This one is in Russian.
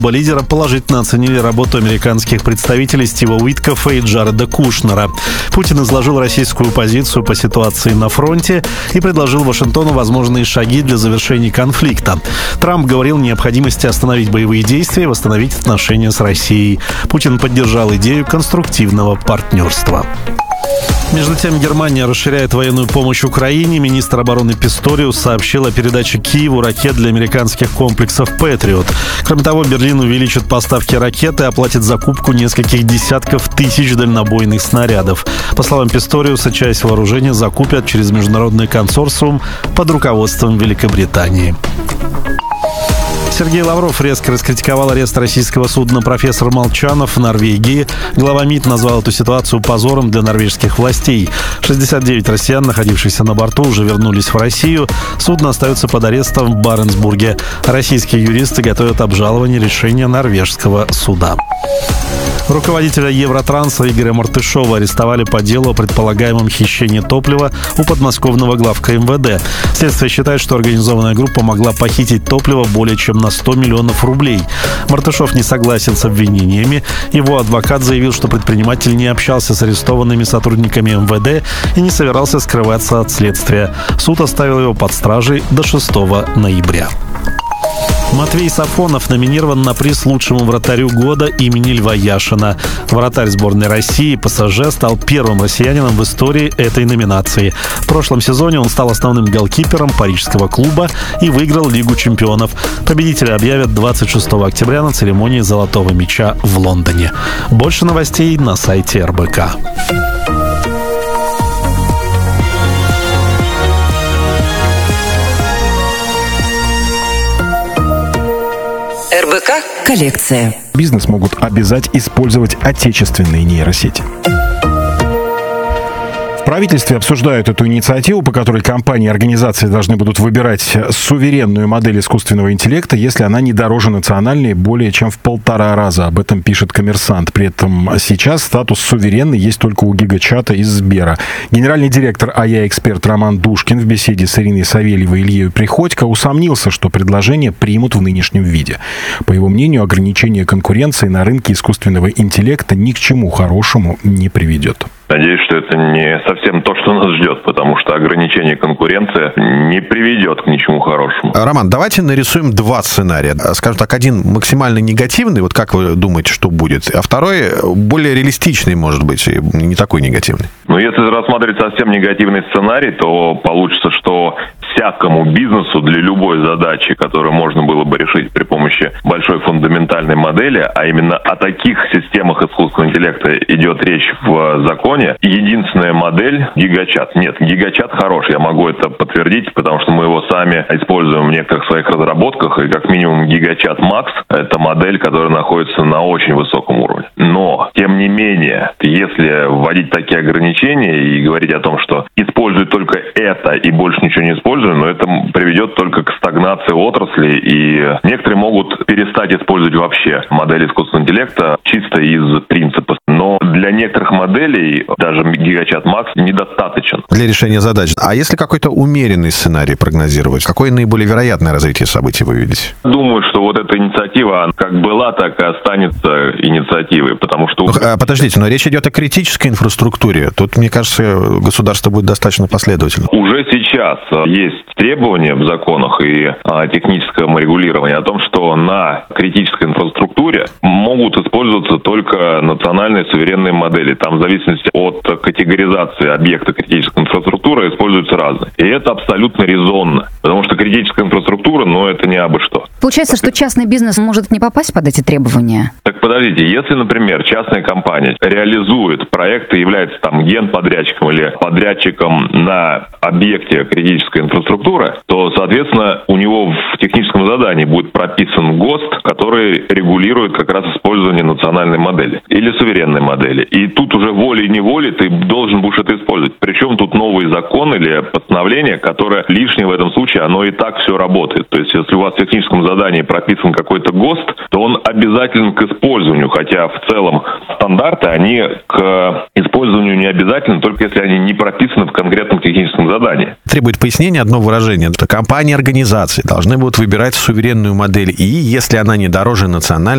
Лидера положительно оценили работу американских представителей Стива Уиткофа и Джареда Кушнера. Путин изложил российскую позицию по ситуации на фронте и предложил Вашингтону возможные шаги для завершения конфликта. Трамп говорил о необходимости остановить боевые действия и восстановить отношения с Россией. Путин поддержал идею конструктивного партнерства. Между тем, Германия расширяет военную помощь Украине. Министр обороны Писториус сообщил о передаче Киеву ракет для американских комплексов «Патриот». Кроме того, Берлин увеличит поставки ракет и оплатит закупку нескольких десятков тысяч дальнобойных снарядов. По словам Писториуса, часть вооружения закупят через международный консорциум под руководством Великобритании. Сергей Лавров резко раскритиковал арест российского судна «Профессор Молчанов» в Норвегии. Глава МИД назвал эту ситуацию позором для норвежских властей. 69 россиян, находившихся на борту, уже вернулись в Россию. Судно остается под арестом в Баренцбурге. Российские юристы готовят обжалование решения норвежского суда. Руководителя Евротранса Игоря Мартышова арестовали по делу о предполагаемом хищении топлива у подмосковного главка МВД. Следствие считает, что организованная группа могла похитить топливо более чем на 100 миллионов рублей. Мартышов не согласен с обвинениями. Его адвокат заявил, что предприниматель не общался с арестованными сотрудниками МВД и не собирался скрываться от следствия. Суд оставил его под стражей до 6 ноября. Матвей Сафонов номинирован на приз лучшему вратарю года имени Льва Яшина. Вратарь сборной России ПСЖ стал первым россиянином в истории этой номинации. В прошлом сезоне он стал основным голкипером парижского клуба и выиграл Лигу чемпионов. Победителя объявят 26 октября на церемонии «Золотого мяча» в Лондоне. Больше новостей на сайте РБК. РБК коллекция. Бизнес могут обязать использовать отечественные нейросети. В правительстве обсуждают эту инициативу, по которой компании и организации должны будут выбирать суверенную модель искусственного интеллекта, если она не дороже национальной более чем в 1,5 раза. Об этом пишет «Коммерсант». При этом сейчас статус суверенный есть только у Гигачата из Сбера. Генеральный директор АЯ-эксперт Роман Душкин в беседе с Ириной Савельевой и Ильей Приходько усомнился, что предложение примут в нынешнем виде. По его мнению, ограничение конкуренции на рынке искусственного интеллекта ни к чему хорошему не приведет. Надеюсь, что это не совсем то, что нас ждет, потому что ограничение конкуренции не приведет к ничему хорошему. Роман, давайте нарисуем два сценария. Скажем так, один максимально негативный, вот как вы думаете, что будет, а второй более реалистичный, может быть, и не такой негативный. Но если рассматривать совсем негативный сценарий, то получится, что всякому бизнесу для любой задачи, которую можно было бы решить при помощи большой фундаментальной модели, а именно о таких системах искусственного интеллекта идет речь в законе, единственная модель — Гигачат. Нет, Гигачат хорош, я могу это подтвердить, потому что мы его сами используем в некоторых своих разработках, и как минимум Гигачат Макс — это модель, которая находится на очень высоком уровне. Но, тем не менее, если вводить такие ограничения и говорить о том, что используй только это и больше ничего не используй, но это приведет только к стагнации отрасли, и некоторые могут перестать использовать вообще модели искусственного интеллекта чисто из принципа. Но для некоторых моделей даже Гигачат Макс недостаточен. Для решения задач. А если какой-то умеренный сценарий прогнозировать, какое наиболее вероятное развитие событий вы видите? Думаю, что вот эта инициатива как была, так и останется инициативой, потому что... Подождите, но речь идет о критической инфраструктуре. Тут, мне кажется, государство будет достаточно последовательно. Уже сейчас есть требования в законах и техническом регулировании о том, что на критической инфраструктуре могут использоваться только национальные суверенные модели. Там в зависимости от категоризации объекта критической инфраструктуры используются разные. И это абсолютно резонно, потому что критическая инфраструктура, это не абы что. Получается, что частный бизнес может не попасть под эти требования? Так подождите, если, например, частная компания реализует проект и является генподрядчиком или подрядчиком на объекте критической инфраструктуры, то, соответственно, у него в техническом задании будет прописан ГОСТ, который регулирует как раз использование национальной модели или суверенной модели. И тут уже волей-неволей ты должен будешь это использовать. Причем тут новый закон или постановление, которое лишнее в этом случае, оно и так все работает. То есть, если у вас в техническом задании прописан какой-то ГОСТ, то он обязателен к использованию использованию, хотя в целом стандарты, они к использованию не обязательны, только если они не прописаны в конкретном техническом задании. Требует пояснения одно выражение. Это компании, организации должны будут выбирать суверенную модель, и если она не дороже национальной,